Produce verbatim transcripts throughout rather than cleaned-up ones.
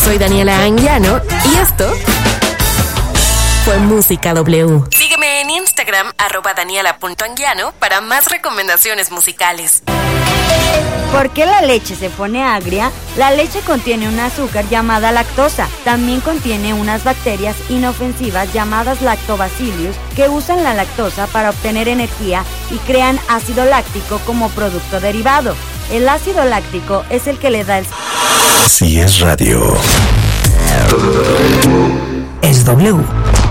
Soy Daniela Anguiano y esto fue Música W. Sígueme en Instagram, arroba daniela.anguiano, para más recomendaciones musicales. ¿Por qué la leche se pone agria? La leche contiene un azúcar llamada lactosa. También contiene unas bacterias inofensivas llamadas lactobacillus que usan la lactosa para obtener energía y crean ácido láctico como producto derivado. El ácido láctico es el que le da el... Si es radio, es W.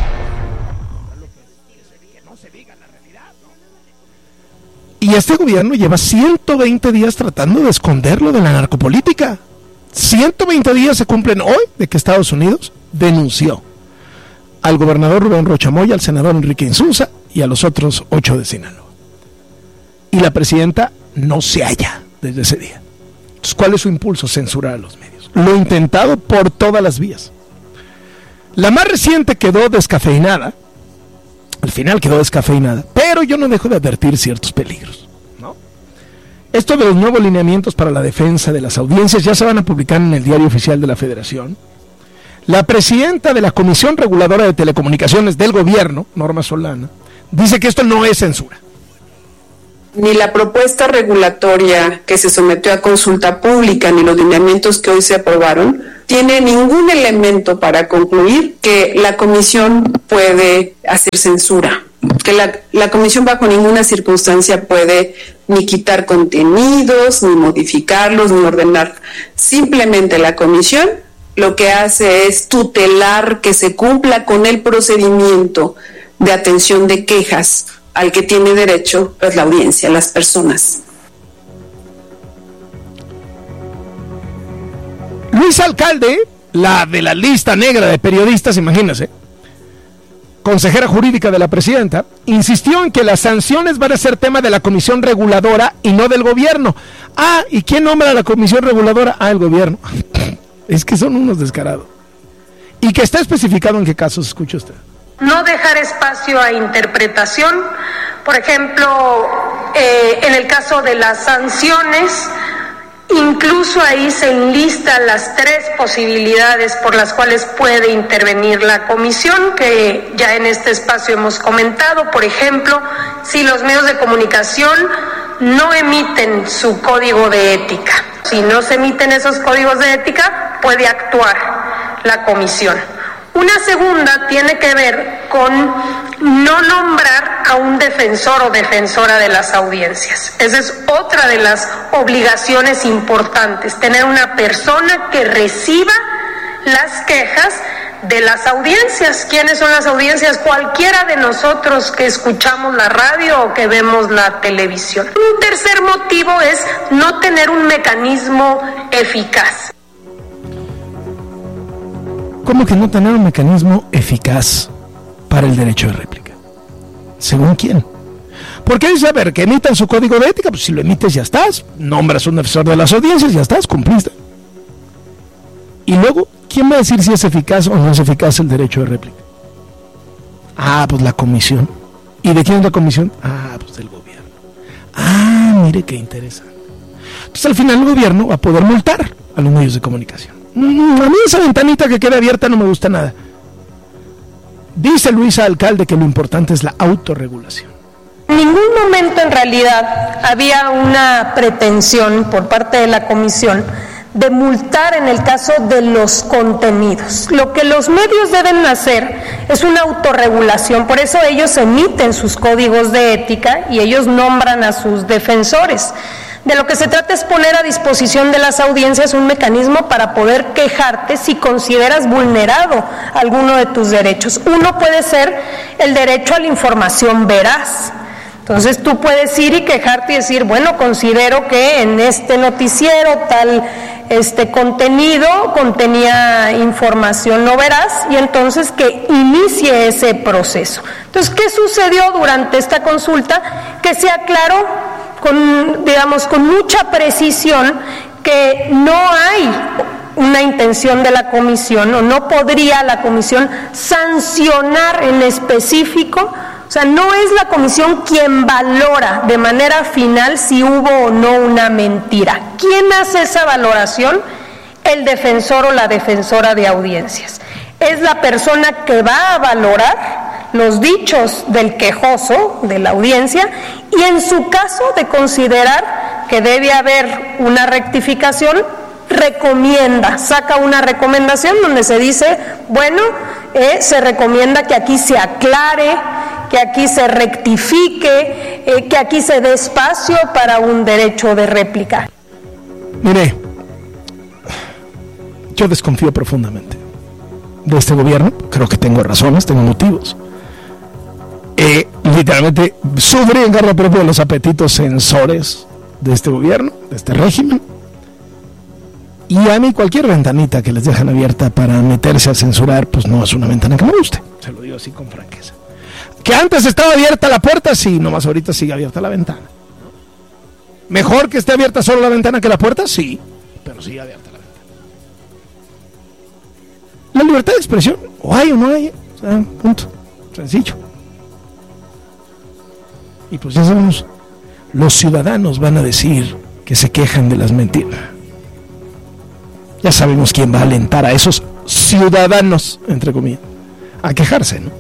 Y este gobierno lleva ciento veinte días tratando de esconderlo de la narcopolítica. ciento veinte días se cumplen hoy de que Estados Unidos denunció al gobernador Rubén Rocha Moya, al senador Enrique Insunza y a los otros ocho de Sinaloa. Y la presidenta no se halla desde ese día. Entonces, ¿cuál es su impulso? Censurar a los medios. Lo intentado por todas las vías. La más reciente quedó descafeinada. Al final quedó descafeinada, pero yo no dejo de advertir ciertos peligros, ¿no? Esto de los nuevos lineamientos para la defensa de las audiencias ya se van a publicar en el Diario Oficial de la Federación. La presidenta de la Comisión Reguladora de Telecomunicaciones del Gobierno, Norma Solana, dice que esto no es censura. Ni la propuesta regulatoria que se sometió a consulta pública, ni los lineamientos que hoy se aprobaron, tiene ningún elemento para concluir que la comisión puede hacer censura, que la, la comisión bajo ninguna circunstancia puede ni quitar contenidos, ni modificarlos, ni ordenar. Simplemente la comisión lo que hace es tutelar que se cumpla con el procedimiento de atención de quejas al que tiene derecho, pues, la audiencia, las personas. Luisa Alcalde, la de la lista negra de periodistas, imagínense, consejera jurídica de la presidenta, insistió en que las sanciones van a ser tema de la comisión reguladora y no del gobierno. Ah, ¿y quién nombra a la comisión reguladora? Ah, el gobierno. Es que son unos descarados. Y que está especificado en qué casos, escucha usted. No dejar espacio a interpretación, por ejemplo, eh, en el caso de las sanciones, incluso ahí se enlistan las tres posibilidades por las cuales puede intervenir la comisión, que ya en este espacio hemos comentado. Por ejemplo, si los medios de comunicación no emiten su código de ética. Si no se emiten esos códigos de ética, puede actuar la comisión. Una segunda tiene que ver con no nombrar a un defensor o defensora de las audiencias. Esa es otra de las obligaciones importantes, tener una persona que reciba las quejas de las audiencias. ¿Quiénes son las audiencias? Cualquiera de nosotros que escuchamos la radio o que vemos la televisión. Un tercer motivo es no tener un mecanismo eficaz. ¿Cómo que no tener un mecanismo eficaz para el derecho de réplica? ¿Según quién? Porque dice, a ver, que emitan su código de ética, pues si lo emites ya estás, nombras un defensor de las audiencias, ya estás, cumpliste. Y luego, ¿quién va a decir si es eficaz o no es eficaz el derecho de réplica? Ah, pues la comisión. ¿Y de quién es la comisión? Ah, pues del gobierno. Ah, mire qué interesante. Entonces al final el gobierno va a poder multar a los medios de comunicación. A mí esa ventanita que queda abierta no me gusta nada. Dice Luisa Alcalde que lo importante es la autorregulación. En ningún momento en realidad había una pretensión por parte de la comisión de multar en el caso de los contenidos. Lo que los medios deben hacer es una autorregulación, por eso ellos emiten sus códigos de ética y ellos nombran a sus defensores. De lo que se trata es poner a disposición de las audiencias un mecanismo para poder quejarte si consideras vulnerado alguno de tus derechos. Uno puede ser el derecho a la información veraz. Entonces tú puedes ir y quejarte y decir, bueno, considero que en este noticiero tal este contenido contenía información no veraz, y entonces que inicie ese proceso. Entonces, ¿qué sucedió durante esta consulta? Que se aclaró con, digamos, con mucha precisión que no hay una intención de la comisión, o no podría la comisión sancionar en específico. O sea, no es la comisión quien valora de manera final si hubo o no una mentira. ¿Quién hace esa valoración? el defensor o la defensora de audiencias. Es la persona que va a valorar los dichos del quejoso, de la audiencia, y en su caso de considerar que debe haber una rectificación, recomienda, saca una recomendación donde se dice, bueno, eh, se recomienda que aquí se aclare, que aquí se rectifique, eh, que aquí se dé espacio para un derecho de réplica. Mire, yo desconfío profundamente de este gobierno, creo que tengo razones, tengo motivos. Eh, literalmente sufre en carne propia los apetitos censores de este gobierno, de este régimen. Y a mí cualquier ventanita que les dejan abierta para meterse a censurar, pues no es una ventana que me guste. Se lo digo así con franqueza. Que antes estaba abierta la puerta, sí, nomás ahorita sigue abierta la ventana. Mejor que esté abierta solo la ventana que la puerta, sí, pero sigue abierta la ventana. La libertad de expresión, o hay o no hay, o sea, punto, sencillo. Y pues ya sabemos, los ciudadanos van a decir que se quejan de las mentiras. Ya sabemos quién va a alentar a esos ciudadanos, entre comillas, a quejarse, ¿no?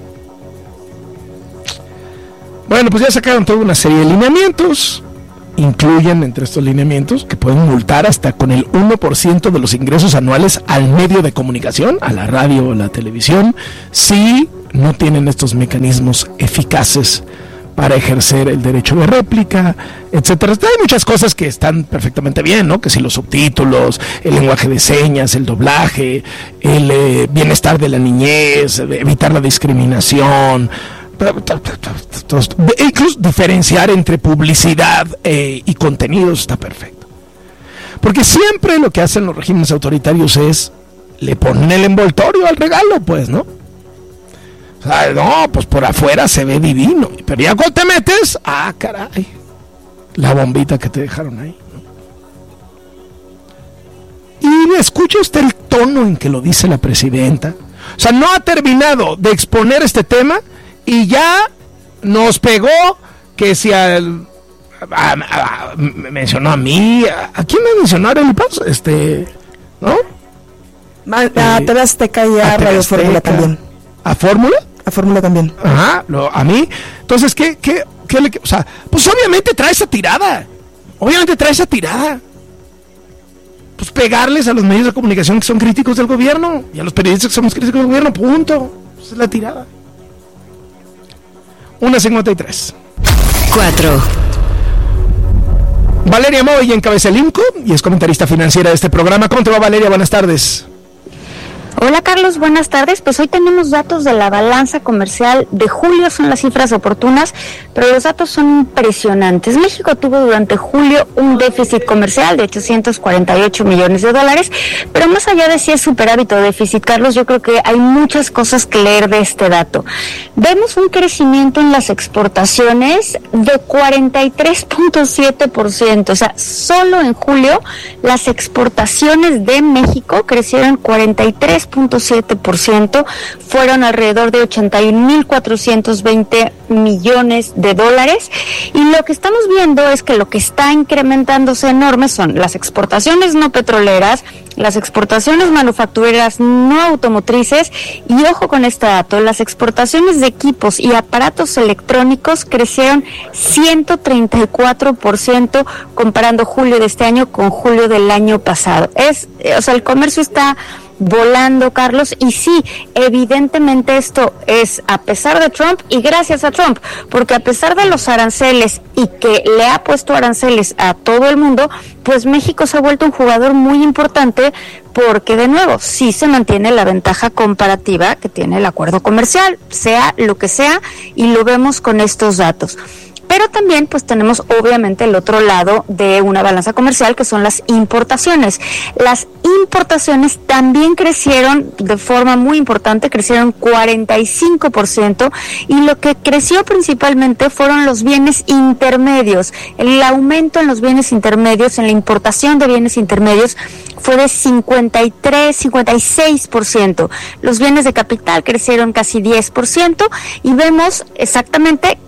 Bueno, pues ya sacaron toda una serie de lineamientos. Incluyen entre estos lineamientos que pueden multar hasta con el uno por ciento de los ingresos anuales al medio de comunicación, a la radio o la televisión, si no tienen estos mecanismos eficaces para ejercer el derecho de réplica, etcétera. Hay muchas cosas que están perfectamente bien, ¿no? Que si los subtítulos, el lenguaje de señas, el doblaje, el eh, bienestar de la niñez, evitar la discriminación, incluso diferenciar entre publicidad eh, y contenidos está perfecto. Porque siempre lo que hacen los regímenes autoritarios es le ponen el envoltorio al regalo, pues, ¿no? O sea, no, pues por afuera se ve divino, pero ya cuando te metes, ah, caray, la bombita que te dejaron ahí, ¿no? Y escucha usted el tono en que lo dice la presidenta. O sea, no ha terminado de exponer este tema y ya nos pegó que si al, a, a, a, me mencionó a mí, a, ¿a quién me mencionó el paso? Este, ¿no? A, a T V Azteca y a, a Radio Fórmula también. ¿A Fórmula? A Fórmula también. Ajá, lo, a mí. Entonces, ¿qué, qué, qué le, o sea, pues obviamente trae esa tirada. Obviamente trae esa tirada. Pues pegarles a los medios de comunicación que son críticos del gobierno y a los periodistas que somos críticos del gobierno, punto. Esa es la tirada. una cincuenta y tres. cuatro. Valeria Moy encabeza el INCO y es comentarista financiera de este programa. ¿Cómo te va, Valeria? Buenas tardes. Hola Carlos, buenas tardes. Pues hoy tenemos datos de la balanza comercial de julio, son las cifras oportunas, pero los datos son impresionantes. México tuvo durante julio un déficit comercial de ochocientos cuarenta y ocho millones de dólares, pero más allá de si es superávit o déficit, Carlos, yo creo que hay muchas cosas que leer de este dato. Vemos un crecimiento en las exportaciones de cuarenta y tres punto siete por ciento, o sea, solo en julio las exportaciones de México crecieron cuarenta y tres punto siete por ciento, fueron alrededor de ochenta y un mil cuatrocientos veinte millones de dólares, y lo que estamos viendo es que lo que está incrementándose enorme son las exportaciones no petroleras, las exportaciones manufactureras no automotrices, y ojo con este dato, las exportaciones de equipos y aparatos electrónicos crecieron ciento treinta y cuatro por ciento comparando julio de este año con julio del año pasado. Es, o sea, el comercio está volando, Carlos, y sí, evidentemente esto es a pesar de Trump y gracias a Trump, porque a pesar de los aranceles y que le ha puesto aranceles a todo el mundo, pues México se ha vuelto un jugador muy importante porque, de nuevo, sí se mantiene la ventaja comparativa que tiene el acuerdo comercial, sea lo que sea, y lo vemos con estos datos. Pero también pues tenemos obviamente el otro lado de una balanza comercial, que son las importaciones. Las importaciones también crecieron de forma muy importante, crecieron cuarenta y cinco por ciento, y lo que creció principalmente fueron los bienes intermedios. El aumento en los bienes intermedios, en la importación de bienes intermedios, fue de cincuenta y tres, cincuenta y seis por ciento. Los bienes de capital crecieron casi diez por ciento, y vemos exactamente que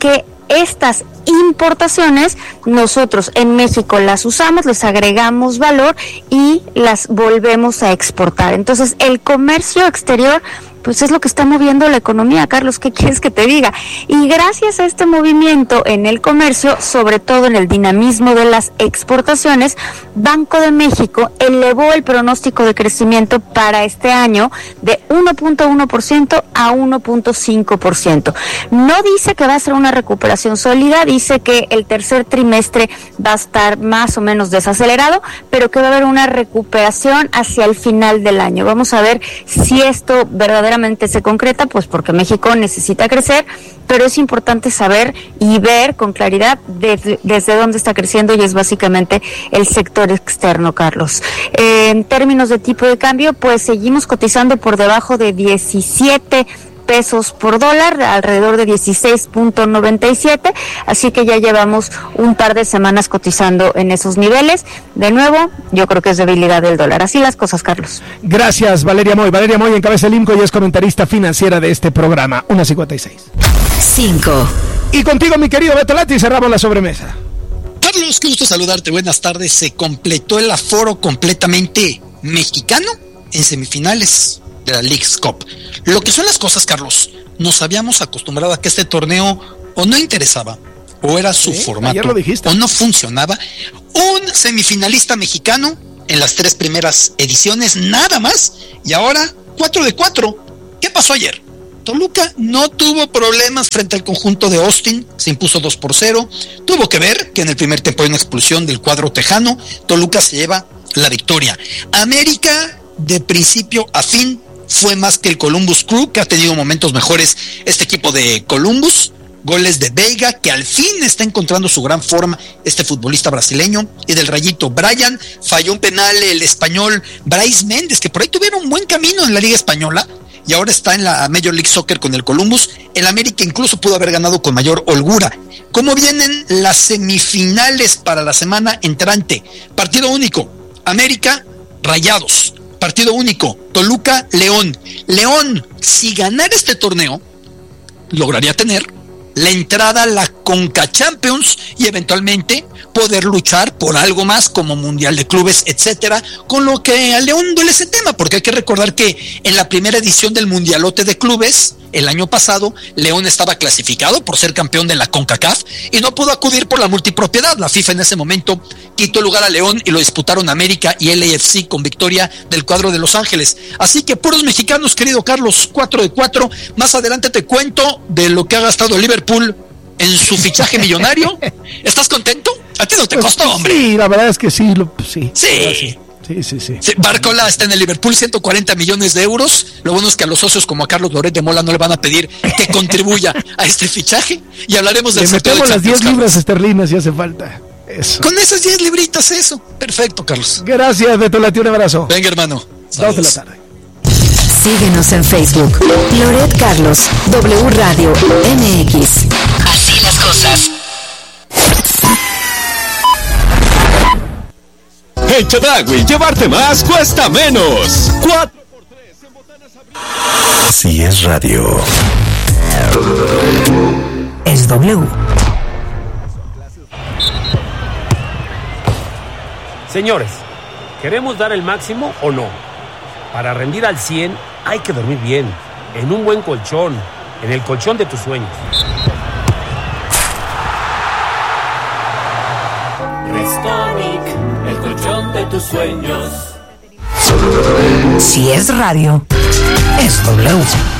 estas importaciones nosotros en México las usamos, les agregamos valor y las volvemos a exportar. Entonces el comercio exterior pues es lo que está moviendo la economía, Carlos, ¿qué quieres que te diga? Y gracias a este movimiento en el comercio, sobre todo en el dinamismo de las exportaciones, Banco de México elevó el pronóstico de crecimiento para este año de uno punto uno por ciento a uno punto cinco por ciento. No dice que va a ser una recuperación sólida, dice que el tercer trimestre va a estar más o menos desacelerado, pero que va a haber una recuperación hacia el final del año. Vamos a ver si esto verdaderamente se concreta, pues porque México necesita crecer, pero es importante saber y ver con claridad desde, desde dónde está creciendo, y es básicamente el sector externo, Carlos. Eh, en términos de tipo de cambio, pues seguimos cotizando por debajo de diecisiete pesos por dólar, alrededor de dieciséis punto noventa y siete, así que ya llevamos un par de semanas cotizando en esos niveles. De nuevo, yo creo que es debilidad del dólar. Así las cosas, Carlos. Gracias, Valeria Moy. Valeria Moy encabeza el IMCO y es comentarista financiera de este programa. una cincuenta y seis. cinco. Y contigo, mi querido Beto Lati, cerramos la sobremesa. Carlos, qué gusto saludarte. Buenas tardes. Se completó el aforo completamente mexicano en semifinales de la Leagues Cup. Lo que son las cosas, Carlos, nos habíamos acostumbrado a que este torneo o no interesaba, o era su ¿Sí? formato, o no funcionaba. Un semifinalista mexicano en las tres primeras ediciones, nada más, y ahora cuatro de cuatro. ¿Qué pasó ayer? Toluca no tuvo problemas frente al conjunto de Austin, se impuso dos por cero. Tuvo que ver que en el primer tiempo hay una expulsión del cuadro tejano. Toluca se lleva la victoria. América, de principio a fin, fue más que el Columbus Crew, que ha tenido momentos mejores este equipo de Columbus. Goles de Veiga, que al fin está encontrando su gran forma, este futbolista brasileño, y del Rayito. Brian falló un penal, el español Brais Méndez, que por ahí tuvieron un buen camino en la Liga Española y ahora está en la Major League Soccer con el Columbus. El América incluso pudo haber ganado con mayor holgura. ¿Cómo vienen las semifinales para la semana entrante? Partido único, América, Rayados. Partido único, Toluca, León. León, si ganara este torneo, lograría tener la entrada a la Conca Champions y eventualmente poder luchar por algo más como Mundial de Clubes, etcétera, con lo que a León duele ese tema, porque hay que recordar que en la primera edición del Mundialote de Clubes, el año pasado, León estaba clasificado por ser campeón de la CONCACAF y no pudo acudir por la multipropiedad. La FIFA en ese momento quitó el lugar a León y lo disputaron América y L A F C con victoria del cuadro de Los Ángeles. Así que puros mexicanos, querido Carlos, cuatro de cuatro. Más adelante te cuento de lo que ha gastado Liverpool en su fichaje millonario. ¿Estás contento? A ti no te pues, costó, hombre. Sí, la verdad es que sí. Lo, sí. Sí. Sí, sí, sí. sí. Barcola está en el Liverpool, ciento cuarenta millones de euros. Lo bueno es que a los socios como a Carlos Loret de Mola no le van a pedir que contribuya a este fichaje. Y hablaremos del Le sorteo metemos de las diez libras esterlinas si hace falta. Eso. Con esas diez libritas, eso. Perfecto, Carlos. Gracias, Beto Lati, un abrazo. Venga, hermano. Dos de la tarde. Síguenos en Facebook. Loret Carlos, W Radio, M X. Así las cosas. En Chedraui, llevarte más cuesta menos. cuatro por tres en botanas abridas. Así es radio. Es W. Señores, ¿queremos dar el máximo o no? Para rendir al cien hay que dormir bien, en un buen colchón, en el colchón de tus sueños. Restonic, el colchón de tus sueños. Si es radio, es W.